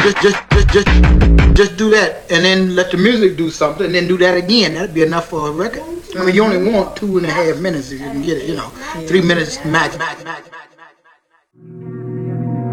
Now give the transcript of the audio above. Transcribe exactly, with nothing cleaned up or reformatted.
just, just, just, just, just do that, and then let the music do something, and then do that again. That'd be enough for a record. I mean, you only want two and a half minutes if you can get it. You know, three minutes max, max, max, max.